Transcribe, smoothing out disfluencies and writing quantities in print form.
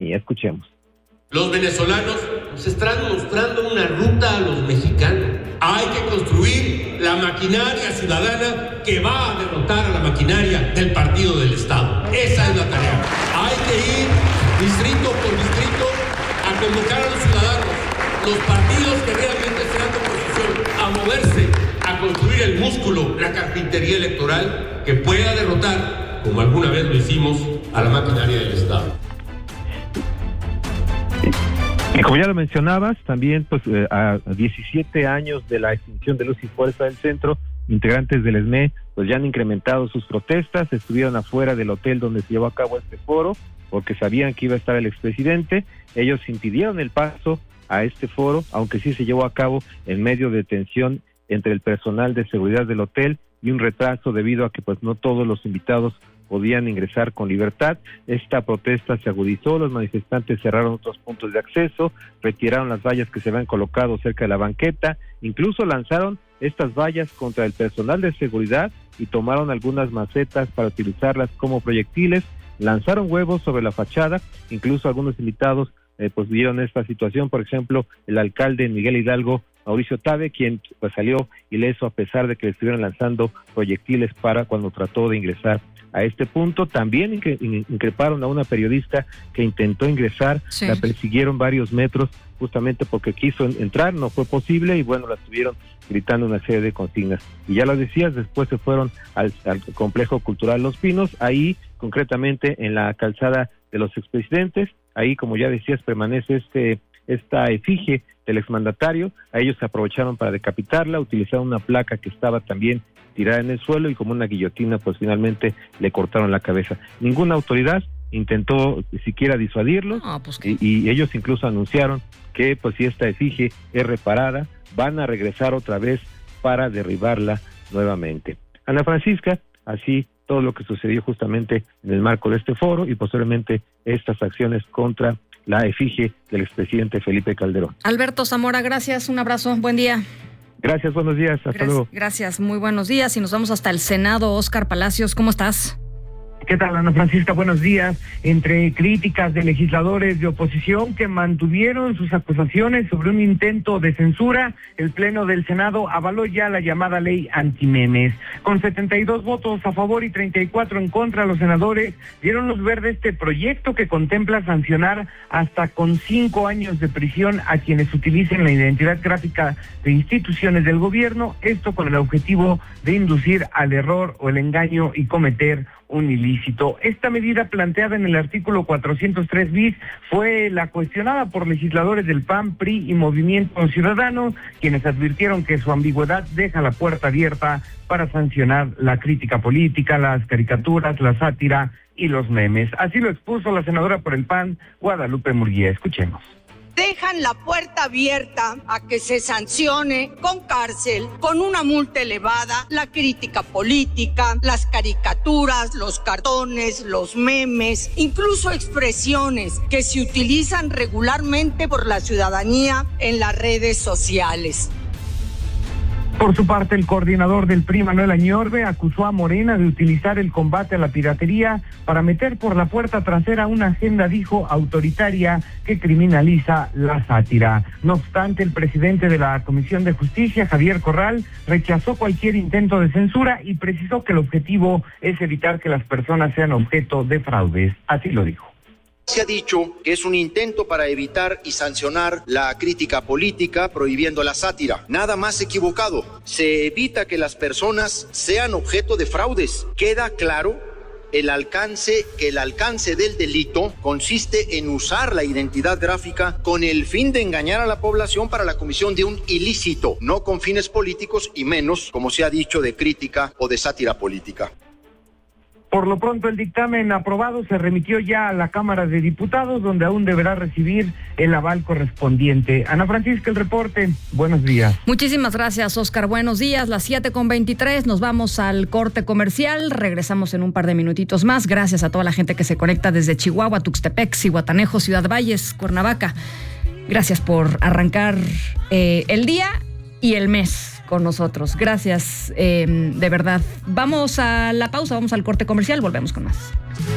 ciudadanía. Escuchemos. Los venezolanos nos están mostrando una ruta a los mexicanos. Hay que construir la maquinaria ciudadana que va a derrotar a la maquinaria del partido del Estado. Esa es la tarea. Hay que ir distrito por distrito a convocar a los ciudadanos, los partidos que realmente sean de oposición, a moverse, a construir el músculo, la carpintería electoral que pueda derrotar, como alguna vez lo hicimos, a la maquinaria del Estado. Y como ya lo mencionabas, también pues a 17 años de la extinción de Luz y Fuerza del Centro, integrantes del ESME pues ya han incrementado sus protestas, estuvieron afuera del hotel donde se llevó a cabo este foro, porque sabían que iba a estar el expresidente. Ellos impidieron el paso a este foro, aunque sí se llevó a cabo en medio de tensión entre el personal de seguridad del hotel y un retraso debido a que pues no todos los invitados podían ingresar con libertad. Esta protesta se agudizó, los manifestantes cerraron otros puntos de acceso, retiraron las vallas que se habían colocado cerca de la banqueta, incluso lanzaron estas vallas contra el personal de seguridad y tomaron algunas macetas para utilizarlas como proyectiles, lanzaron huevos sobre la fachada, incluso algunos invitados pues vieron esta situación. Por ejemplo, el alcalde Miguel Hidalgo, Mauricio Tabe, quien pues salió ileso a pesar de que le estuvieron lanzando proyectiles para cuando trató de ingresar a este punto. También increparon a una periodista que intentó ingresar, sí. La persiguieron varios metros justamente porque quiso entrar, no fue posible y bueno, la estuvieron gritando una serie de consignas. Y ya lo decías, después se fueron al Complejo Cultural Los Pinos, ahí concretamente en la calzada de los expresidentes, ahí como ya decías permanece esta efigie del exmandatario. A ellos se aprovecharon para decapitarla, utilizaron una placa que estaba también tirada en el suelo y como una guillotina pues finalmente le cortaron la cabeza. Ninguna autoridad intentó siquiera disuadirlos, y ellos incluso anunciaron que pues si esta efigie es reparada, van a regresar otra vez para derribarla nuevamente. Ana Francisca, así todo lo que sucedió justamente en el marco de este foro y posteriormente estas acciones contra la efigie del expresidente Felipe Calderón. Alberto Zamora, gracias, un abrazo, buen día. Gracias, buenos días, hasta luego. Gracias, muy buenos días y nos vamos hasta el Senado. Óscar Palacios, ¿cómo estás? ¿Qué tal, Ana Francisca? Buenos días. Entre críticas de legisladores de oposición que mantuvieron sus acusaciones sobre un intento de censura, el Pleno del Senado avaló ya la llamada ley antimemes. Con 72 votos a favor y 34 en contra, los senadores dieron luz verde a este proyecto que contempla sancionar hasta con 5 años de prisión a quienes utilicen la identidad gráfica de instituciones del gobierno, esto con el objetivo de inducir al error o el engaño y cometer un ilícito. Esta medida planteada en el artículo 403 bis fue la cuestionada por legisladores del PAN, PRI y Movimiento Ciudadano, quienes advirtieron que su ambigüedad deja la puerta abierta para sancionar la crítica política, las caricaturas, la sátira y los memes. Así lo expuso la senadora por el PAN, Guadalupe Murguía. Escuchemos. Dejan la puerta abierta a que se sancione con cárcel, con una multa elevada, la crítica política, las caricaturas, los cartones, los memes, incluso expresiones que se utilizan regularmente por la ciudadanía en las redes sociales. Por su parte, el coordinador del PRI, Manuel Añorbe, acusó a Morena de utilizar el combate a la piratería para meter por la puerta trasera una agenda, dijo, autoritaria que criminaliza la sátira. No obstante, el presidente de la Comisión de Justicia, Javier Corral, rechazó cualquier intento de censura y precisó que el objetivo es evitar que las personas sean objeto de fraudes. Así lo dijo. Se ha dicho que es un intento para evitar y sancionar la crítica política, prohibiendo la sátira. Nada más equivocado. Se evita que las personas sean objeto de fraudes. Queda claro que el alcance del delito consiste en usar la identidad gráfica con el fin de engañar a la población para la comisión de un ilícito, no con fines políticos y menos, como se ha dicho, de crítica o de sátira política. Por lo pronto, el dictamen aprobado se remitió ya a la Cámara de Diputados, donde aún deberá recibir el aval correspondiente. Ana Francisca, el reporte. Buenos días. Muchísimas gracias, Óscar. Buenos días. Las 7:23. Nos vamos al corte comercial. Regresamos en un par de minutitos más. Gracias a toda la gente que se conecta desde Chihuahua, Tuxtepec, Zihuatanejo, Ciudad Valles, Cuernavaca. Gracias por arrancar el día y el mes con nosotros. Gracias, de verdad. Vamos a la pausa, vamos al corte comercial, volvemos con más.